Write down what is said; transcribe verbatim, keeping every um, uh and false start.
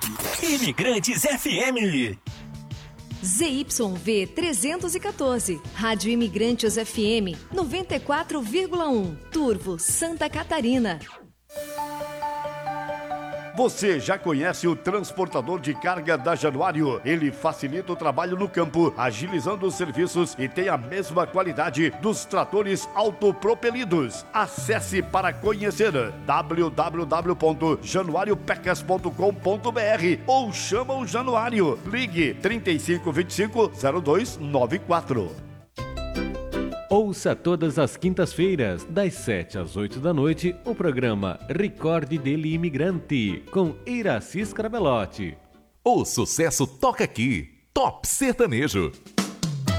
Imigrantes F M. Z Y V trezentos e quatorze, Rádio Imigrantes F M noventa e quatro vírgula um, Turvo, Santa Catarina. Você já conhece o transportador de carga da Januário? Ele facilita o trabalho no campo, agilizando os serviços e tem a mesma qualidade dos tratores autopropelidos. Acesse para conhecer w w w ponto januário pecas ponto com ponto b r ou chama o Januário. Ligue trinta e cinco, vinte e cinco, zero dois nove quatro. Ouça todas as quintas-feiras, das sete às oito da noite, o programa Recorde dele Imigrante, com Iracy Scarabelotti. O sucesso toca aqui. Top Sertanejo.